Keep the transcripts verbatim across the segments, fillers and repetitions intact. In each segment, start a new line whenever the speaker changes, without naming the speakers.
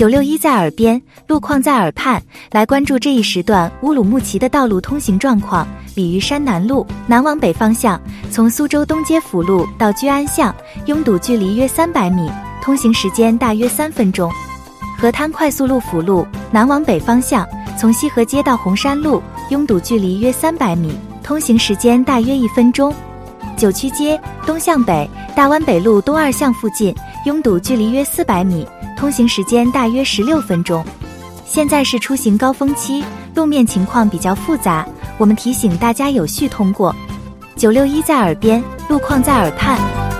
九六一在耳边，路况在耳畔，来关注这一时段乌鲁木齐的道路通行状况。鲤鱼山南路南往北方向，从苏州东街辅路到居安巷，拥堵距离约三百米，通行时间大约三分钟。河滩快速路辅路南往北方向，从西河街到红山路，拥堵距离约三百米，通行时间大约一分钟。九曲街东向北，大湾北路东二巷附近，拥堵距离约四百米，通行时间大约十六分钟。现在是出行高峰期，路面情况比较复杂，我们提醒大家有序通过。九六一在耳边，路况在耳畔。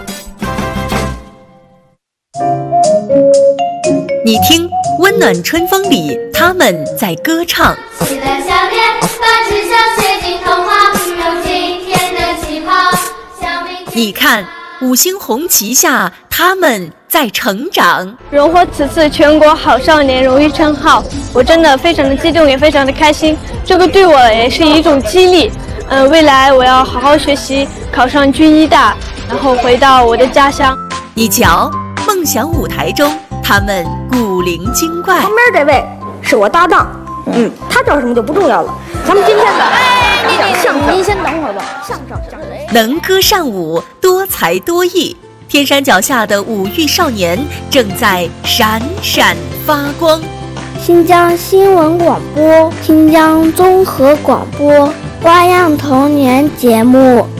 你听，温暖春风里，他们在歌唱。
喜乐笑脸，把志向写进童话，有今天的起跑。
你看，五星红旗下，他们在成长。
荣获此次全国好少年荣誉称号，我真的非常的激动，也非常的开心。这个对我也是一种激励。嗯、呃，未来我要好好学习，考上军医大，然后回到我的家乡。
你瞧，梦想舞台中，他们古灵精怪。
旁边这位是我搭档，嗯，他叫什么就不重要了。咱们今天的
哎，你你
相声，
您先等会儿吧。
相声，相声。
能歌善舞，多才多艺，天山脚下的五育少年正在闪闪发光。
新疆新闻广播，新疆综合广播，花样童年节目。